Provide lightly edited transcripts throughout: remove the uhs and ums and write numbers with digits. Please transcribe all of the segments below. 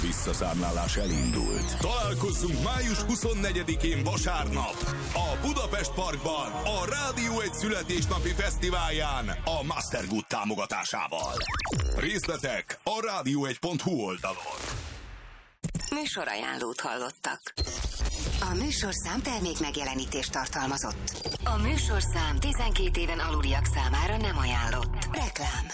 visszaszámlálás elindult. Találkozzunk május 24-én vasárnap a Budapest Parkban a Rádió egy születésnapi fesztiválján a Mastergood támogatásával. Részletek a radio1.hu oldalon. Műsorajánlót hallottak. A műsorszám termék megjelenítést tartalmazott. A műsorszám 12 éven aluliak számára nem ajánlott. Reklám.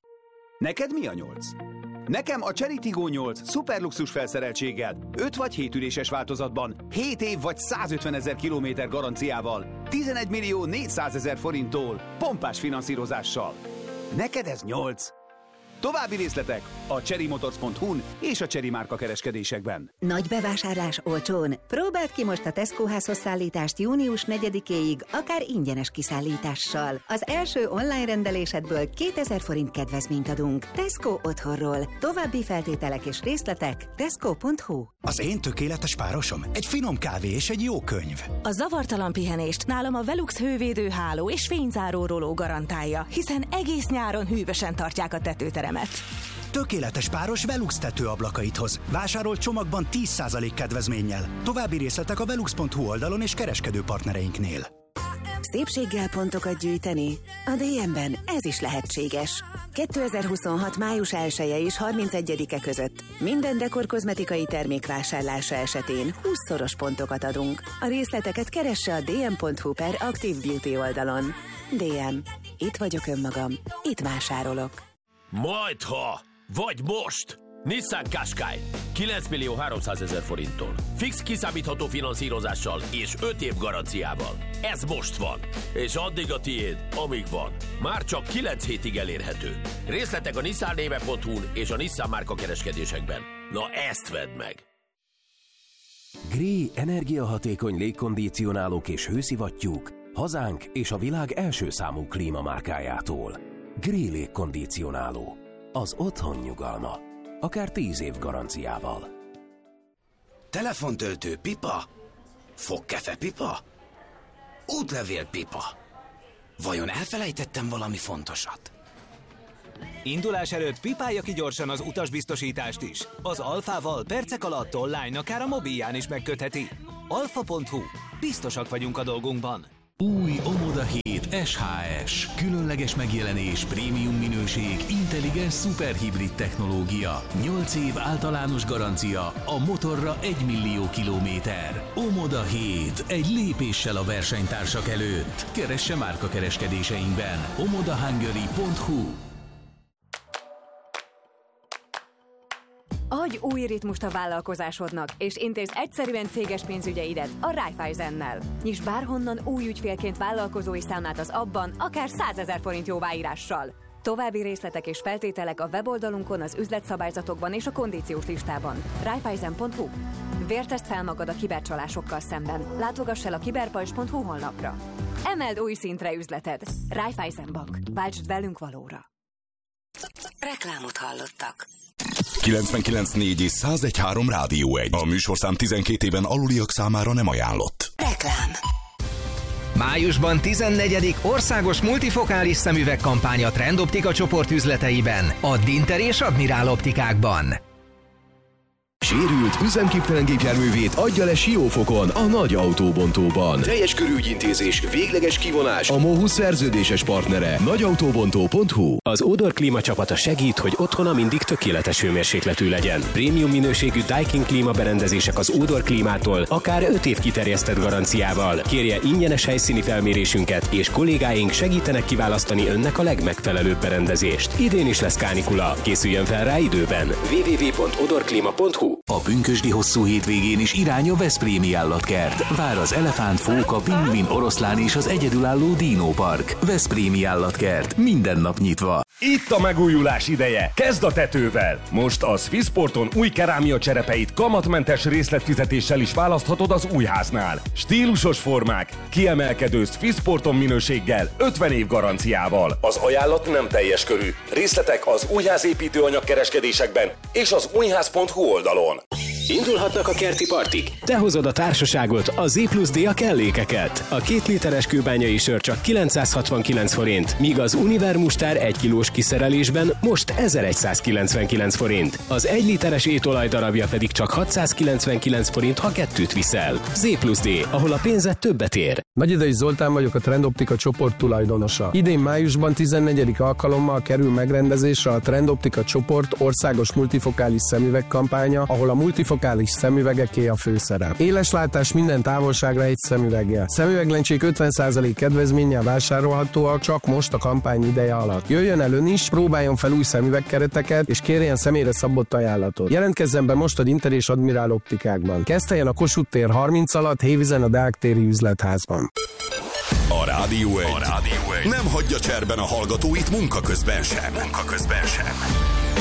Neked mi a 8? Nekem a Chery Tiggo 8 szuperluxus felszereltséggel, 5 vagy 7 üléses változatban, 7 év vagy 150 000 kilométer garanciával, 11 millió 400 000 forinttól, pompás finanszírozással. Neked ez 8? További részletek a cherrymotors.hu-n és a Chery márka kereskedésekben. Nagy bevásárlás olcsón. Próbáld ki most a Tesco házhozszállítást június 4-éig, akár ingyenes kiszállítással. Az első online rendelésedből 2000 forint kedvezményt adunk. Tesco otthonról. További feltételek és részletek tesco.hu. Az én tökéletes párosom egy finom kávé és egy jó könyv. A zavartalan pihenést nálam a Velux hővédő háló és fényzáró roló garantálja, hiszen egész nyáron hűvösen tartják a tetőteremet. Tökéletes páros Velux tetőablakaithoz. Vásárolt csomagban 10% kedvezménnyel. További részletek a velux.hu oldalon és kereskedő partnereinknél. Szépséggel pontokat gyűjteni? A DM-ben ez is lehetséges. 2026. május 1-e és 31-e között minden dekor kozmetikai termék vásárlása esetén 20-szoros pontokat adunk. A részleteket keresse a dm.hu/Active Beauty oldalon. DM. Itt vagyok önmagam. Itt vásárolok. Majdha! Vagy most! Nissan Qashqai 9 millió 300 000 forinttól. Fix kiszámítható finanszírozással és 5 év garanciával. Ez most van. És addig a tiéd, amíg van. Már csak 9 hétig elérhető. Részletek a nissannéve.hu-n és a Nissan márka kereskedésekben. Na ezt vedd meg! Gree energiahatékony légkondicionálók és hőszivattyúk hazánk és a világ első számú klímamárkájától. Gree légkondicionáló. Az otthon nyugalma. Akár 10 év garanciával. Telefontöltő pipa? Fogkefe pipa? Útlevél pipa? Vajon elfelejtettem valami fontosat? Indulás előtt pipálja ki gyorsan az utasbiztosítást is. Az Alfával percek alatt online, akár a mobilján is megkötheti. Alfa.hu. Biztosak vagyunk a dolgunkban. Új Omoda 7 SHS. Különleges megjelenés, prémium minőség, intelligens szuperhibrid technológia. 8 év általános garancia, a motorra 1 millió kilométer. Omoda 7. Egy lépéssel a versenytársak előtt. Keresse márka kereskedéseinkben. omodahungary.hu. Adj új ritmust a vállalkozásodnak, és intézd egyszerűen céges pénzügyeidet a Raiffeisennel. Nyisd bárhonnan új ügyfélként vállalkozói számlát az abban, akár 100 000 forint jóváírással. További részletek és feltételek a weboldalunkon, az üzletszabályzatokban és a kondíciós listában. Raiffeisen.hu. Vértezd fel magad a kibercsalásokkal szemben. Látogass el a kiberpajzs.hu honlapra. Emeld új szintre üzleted. Raiffeisen Bank. Váltsd velünk valóra. Reklámot hallottak. 99.4 és 101.3 Rádió 1. A műsorszám 12 éven aluliak számára nem ajánlott. Reklám. Májusban 14. országos multifokális szemüveg kampány a Trend Optika csoport üzleteiben, a Dinter és Admirál optikákban. Sérült, üzemképtelen gépjárművét adja le Siófokon, a nagy autóbontóban. Teljes körű ügyintézés, végleges kivonás, a MOHU szerződéses partnere, nagyautóbontó.hu. Az Odor Klíma csapata segít, hogy otthona mindig tökéletes hőmérsékletű legyen. Prémium minőségű Daikin klímaberendezések az Odor Klímától, akár 5 év kiterjesztett garanciával. Kérje ingyenes helyszíni felmérésünket, és kollégáink segítenek kiválasztani önnek a legmegfelelőbb berendezést. Idén is lesz kánikula, készüljön fel rá időben. www.odorklima.hu. A pünkösdi hosszú hétvégén is irány a Veszprémi állatkert. Vár az elefánt, fóka, pingvin, oroszlán és az egyedülálló dinópark. Veszprémi állatkert. Minden nap nyitva. Itt a megújulás ideje. Kezd a tetővel. Most a Swissporton új kerámia cserepeit kamatmentes részletfizetéssel is választhatod az újháznál. Stílusos formák, kiemelkedő Swissporton minőséggel, 50 év garanciával. Az ajánlat nem teljes körű. Részletek az újházépítőanyag kereskedésekben és az újház.hu oldalon. Indulhatnak a kerti partik. Te hozod a társaságot, a Z+D a kellékeket. A 2 literes kőbányai sör csak 969 forint, míg az Univer mustár 1 kilós kiszerelésben most 1199 forint. Az 1 literes étolaj darabja pedig csak 699 forint, ha 2-t viszel. Z+D, ahol a pénzed többet ér. Nagyidei Zoltán vagyok, a Trendoptika csoport tulajdonosa. Idén májusban 14. alkalommal kerül megrendezésre a Trendoptika csoport országos multifokális szemüveg kampánya, ahol a multifokális szemüvegeké a főszerep. Éles látás minden távolságra egy szemüveggel. Szemüveglencsék 50% kedvezménnyel vásárolhatóak csak most a kampány ideje alatt. Jöjjön el ön is, próbáljon fel új szemüvegkereteket, és kérjen személyre szabott ajánlatot. Jelentkezzen be most a Dinter és Admirál optikákban. Kezdhelyen a Kossuth tér 30 alatt, Hévízen a Deák téri üzletházban. A Rádió 1 nem hagyja cserben a hallgatóit munka közben sem.